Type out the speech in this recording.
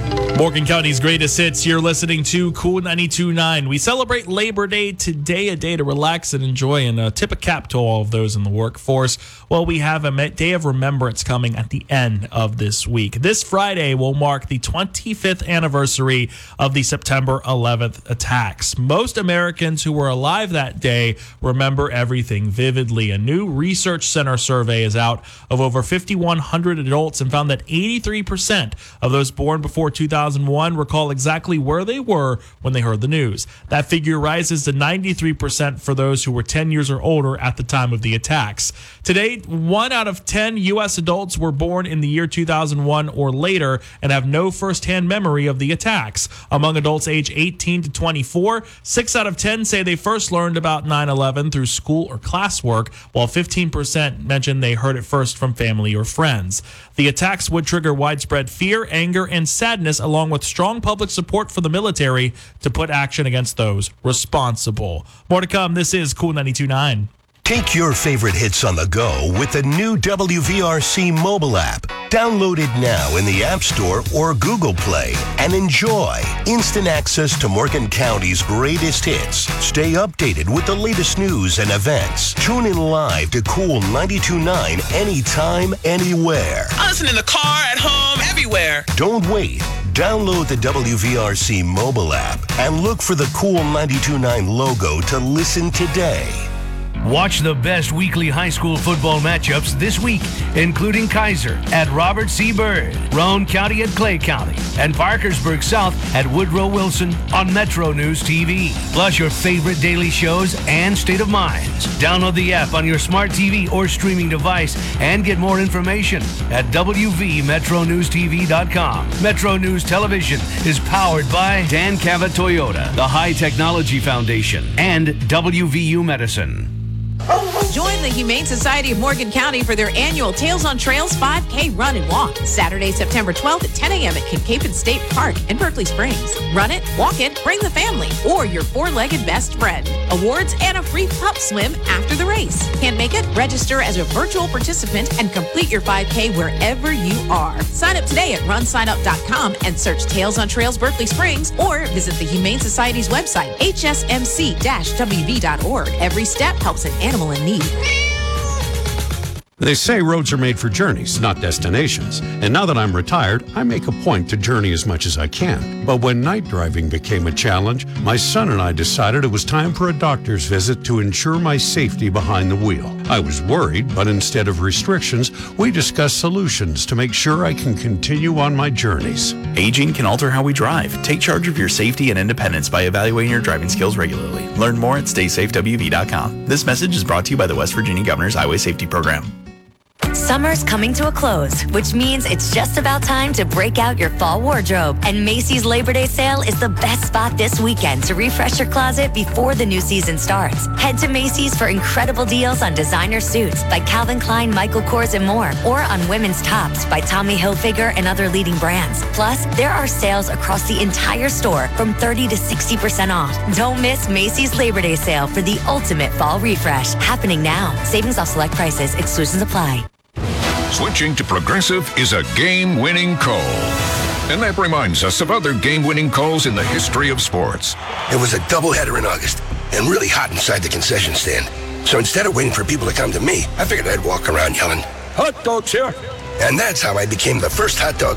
Morgan County's greatest hits. You're listening to Cool 92.9. We celebrate Labor Day today, a day to relax and enjoy, and tip a cap to all of those in the workforce. Well, we have a day of remembrance coming at the end of this week. This Friday will mark the 25th anniversary of the September 11th attacks. Most Americans who were alive that day remember everything vividly. A new Research Center survey is out of over 5,100 adults and found that 83% of those born before 2001 recall exactly where they were when they heard the news. That figure rises to 93% for those who were 10 years or older at the time of the attacks. Today, 1 out of 10 U.S. adults were born in the year 2001 or later and have no firsthand memory of the attacks. Among adults age 18 to 24, 6 out of 10 say they first learned about 9/11 through school or classwork, while 15% mentioned they heard it first from family or friends. The attacks would trigger widespread fear, anger, and sadness, along with strong public support for the military to put action against those responsible. More to come. This is Cool 92.9. Take your favorite hits on the go with the new WVRC mobile app. Download it now in the App Store or Google Play and enjoy instant access to Morgan County's greatest hits. Stay updated with the latest news and events. Tune in live to Cool 92.9 anytime, anywhere. I listen in the car, at home, everywhere. Don't wait. Download the WVRC mobile app and look for the Cool 92.9 logo to listen today. Watch the best weekly high school football matchups this week, including Kaiser at Robert C. Byrd, Roane County at Clay County, and Parkersburg South at Woodrow Wilson on Metro News TV. Plus your favorite daily shows and State of Minds. Download the app on your smart TV or streaming device and get more information at WVMetroNewsTV.com. Metro News Television is powered by Dan Cavett Toyota, the High Technology Foundation, and WVU Medicine. Join the Humane Society of Morgan County for their annual Tails on Trails 5K Run and Walk, Saturday, September 12th at 10 a.m. at Kincapin State Park in Berkeley Springs. Run it, walk it, bring the family, or your four-legged best friend. Awards and a free pup swim after the race. Can't make it? Register as a virtual participant and complete your 5K wherever you are. Sign up today at runsignup.com and search Tails on Trails Berkeley Springs, or visit the Humane Society's website, hsmc-wv.org. Every step helps an animal in need. They say roads are made for journeys, not destinations. And now that I'm retired, I make a point to journey as much as I can. But when night driving became a challenge, my son and I decided it was time for a doctor's visit to ensure my safety behind the wheel. I was worried, but instead of restrictions, we discussed solutions to make sure I can continue on my journeys. Aging can alter how we drive. Take charge of your safety and independence by evaluating your driving skills regularly. Learn more at StaySafeWV.com. This message is brought to you by the West Virginia Governor's Highway Safety Program. Summer's coming to a close, which means it's just about time to break out your fall wardrobe. And Macy's Labor Day sale is the best spot this weekend to refresh your closet before the new season starts. Head to Macy's for incredible deals on designer suits by Calvin Klein, Michael Kors, and more, or on women's tops by Tommy Hilfiger and other leading brands. Plus, there are sales across the entire store from 30 to 60% off. Don't miss Macy's Labor Day sale for the ultimate fall refresh. Happening now. Savings off select prices. Exclusions apply. Switching to Progressive is a game-winning call. And that reminds us of other game-winning calls in the history of sports. It was a doubleheader in August and really hot inside the concession stand. So instead of waiting for people to come to me, I figured I'd walk around yelling, "Hot dogs here!" And that's how I became the first hot dog